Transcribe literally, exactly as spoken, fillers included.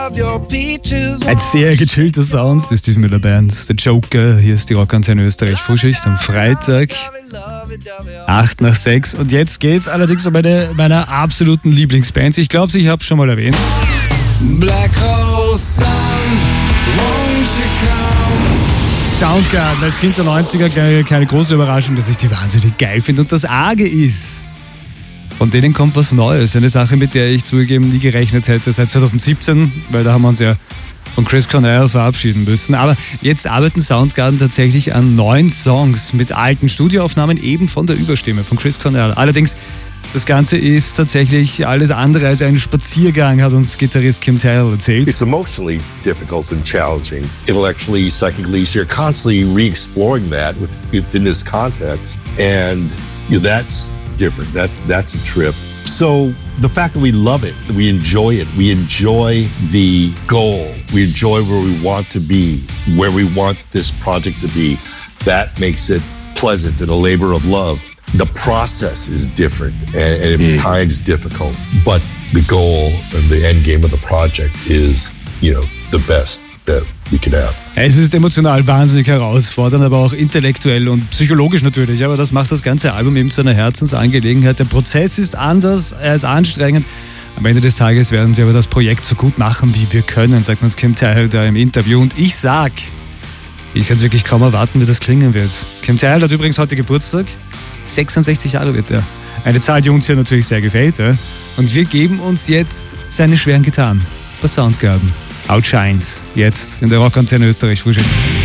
Ein sehr gechillter Sound, das ist mit der Band The Joker. Hier ist die Rockantenne Österreich Frühschicht am Freitag, acht nach sechs. Und jetzt geht's allerdings um eine meiner absoluten Lieblingsbands. Ich glaube, ich habe es schon mal erwähnt. Black Hole Sun, won't you come? Soundgarden, als Kind der neunziger, keine, keine große Überraschung, dass ich die wahnsinnig geil finde. Und das Arge ist, von denen kommt was Neues. Eine Sache, mit der ich zugegeben nie gerechnet hätte seit zwanzig siebzehn, weil da haben wir uns ja von Chris Cornell verabschieden müssen. Aber jetzt arbeiten Soundgarden tatsächlich an neun Songs mit alten Studioaufnahmen, eben von der Überstimme von Chris Cornell. Allerdings, das Ganze ist tatsächlich alles andere als ein Spaziergang, hat uns Gitarrist Kim Thayil erzählt. It's emotionally difficult and challenging. Intellectually, psychically, so you're constantly re-exploring that within this context. And you know, that's different. That, that's a trip. So the fact that we love it, we enjoy it, we enjoy the goal, we enjoy where we want to be, where we want this project to be, that makes it pleasant and a labor of love. The process is different and, and at times difficult, but the goal and the end game of the project is, you know, the best that we could have. Es ist emotional wahnsinnig herausfordernd, aber auch intellektuell und psychologisch natürlich. Aber das macht das ganze Album eben zu einer Herzensangelegenheit. Der Prozess ist anders, er ist anstrengend. Am Ende des Tages werden wir aber das Projekt so gut machen, wie wir können, sagt uns Kim Thayil da im Interview. Und ich sag, ich kann es wirklich kaum erwarten, wie das klingen wird. Kim Thayil hat übrigens heute Geburtstag. sechsundsechzig Jahre wird er. Eine Zahl, die uns hier natürlich sehr gefällt. Ja? Und wir geben uns jetzt seine schweren Gitarren bei Soundgarden. Outshines, jetzt in der Rockantenne Österreich Frühschicht.